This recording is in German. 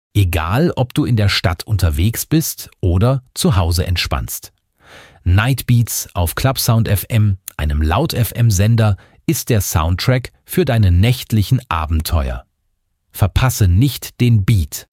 Egal, ob du in der Stadt unterwegs bist oder zu Hause entspannst. Nightbeats auf Clubsound FM, einem Laut-FM-Sender, ist der Soundtrack für deine nächtlichen Abenteuer. Verpasse nicht den Beat.